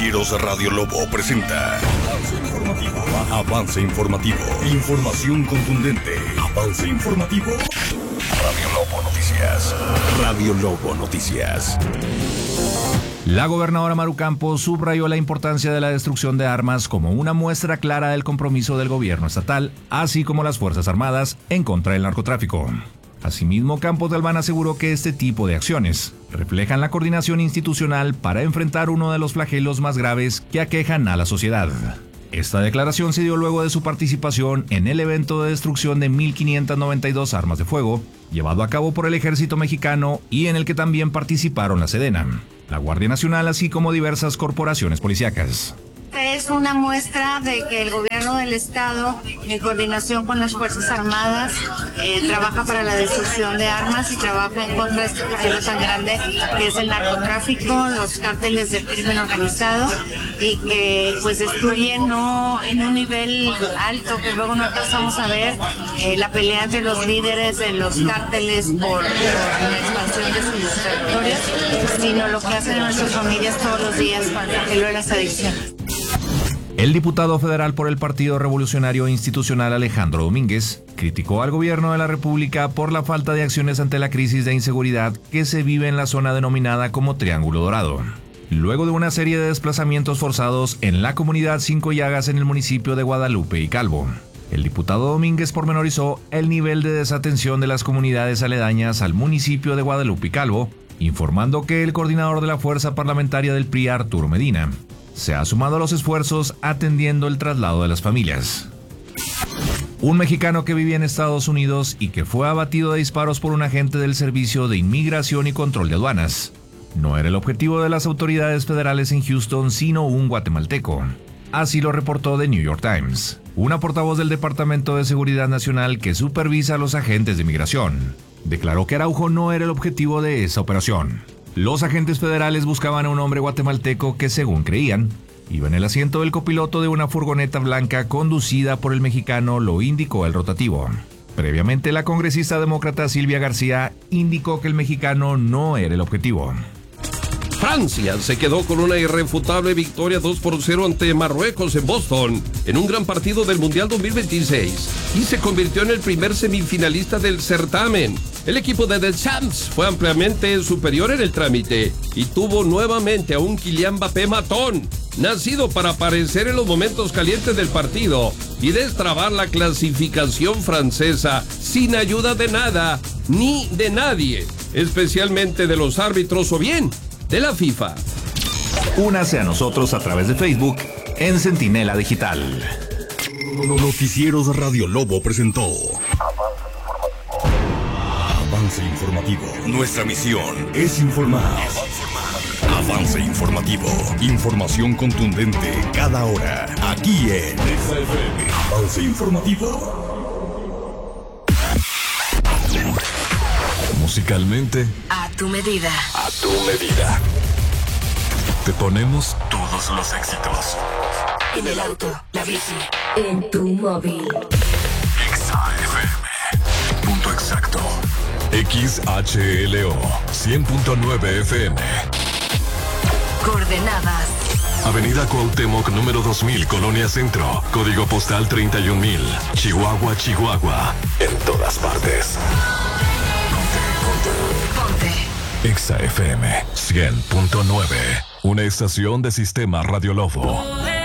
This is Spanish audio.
Noticieros Radio Lobo presenta Avance Informativo. Información contundente. Avance Informativo. Radio Lobo Noticias. Radio Lobo Noticias. La gobernadora Maru Campos subrayó la importancia de la destrucción de armas como una muestra clara del compromiso del gobierno estatal, así como las Fuerzas Armadas, en contra del narcotráfico. Asimismo, Campos de Albán aseguró que este tipo de acciones reflejan la coordinación institucional para enfrentar uno de los flagelos más graves que aquejan a la sociedad. Esta declaración se dio luego de su participación en el evento de destrucción de 1.592 armas de fuego, llevado a cabo por el Ejército Mexicano y en el que también participaron la Sedena, la Guardia Nacional, así como diversas corporaciones policíacas. Es una muestra de que el gobierno del estado, en coordinación con las Fuerzas Armadas, trabaja para la destrucción de armas y trabaja en contra de este flagelo tan grande que es el narcotráfico, los cárteles del crimen organizado, y que pues destruyen no en un nivel alto que luego no alcanzamos a ver la pelea entre los líderes de los cárteles por la expansión de sus territorios, sino lo que hacen nuestras familias todos los días para el flagelo de las adicciones. El diputado federal por el Partido Revolucionario Institucional Alejandro Domínguez criticó al gobierno de la República por la falta de acciones ante la crisis de inseguridad que se vive en la zona denominada como Triángulo Dorado, luego de una serie de desplazamientos forzados en la comunidad Cinco Llagas en el municipio de Guadalupe y Calvo. El diputado Domínguez pormenorizó el nivel de desatención de las comunidades aledañas al municipio de Guadalupe y Calvo, informando que el coordinador de la fuerza parlamentaria del PRI, Arturo Medina, se ha sumado a los esfuerzos atendiendo el traslado de las familias. Un mexicano que vivía en Estados Unidos y que fue abatido de disparos por un agente del Servicio de Inmigración y Control de Aduanas no era el objetivo de las autoridades federales en Houston, sino un guatemalteco. Así lo reportó The New York Times, una portavoz del Departamento de Seguridad Nacional que supervisa a los agentes de inmigración. Declaró que Araujo no era el objetivo de esa operación. Los agentes federales buscaban a un hombre guatemalteco que, según creían, iba en el asiento del copiloto de una furgoneta blanca conducida por el mexicano, lo indicó el rotativo. Previamente, la congresista demócrata Silvia García indicó que el mexicano no era el objetivo. Francia se quedó con una irrefutable victoria 2-0 ante Marruecos en Boston, en un gran partido del Mundial 2026, y se convirtió en el primer semifinalista del certamen. El equipo de Deschamps fue ampliamente superior en el trámite y tuvo nuevamente a un Kylian Mbappé matón, nacido para aparecer en los momentos calientes del partido y destrabar la clasificación francesa sin ayuda de nada ni de nadie, especialmente de los árbitros o bien de la FIFA. Únase a nosotros a través de Facebook en Centinela Digital. Noticieros Radio Lobo presentó Avance Informativo. Nuestra misión es informar. Avance Informativo. Información contundente cada hora. Aquí en Avance Informativo. Musicalmente, a tu medida. A tu medida. Te ponemos todos los éxitos. En el auto, la bici, en tu móvil. XAFM. Punto exacto. XHLO 100.9 FM. Coordenadas: Avenida Cuauhtémoc, número 2000, Colonia Centro. Código postal 31000. Chihuahua, Chihuahua. En todas partes. Ponte. XAFM 100.9. Una estación de Sistema Radio Lobo.